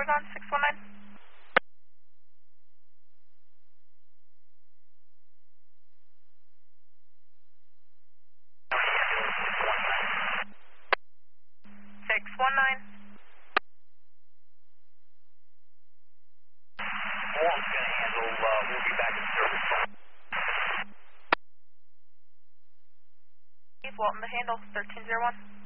Oregon 619. Swarm's going to handle, we'll be back in service. Walton to handle 1301.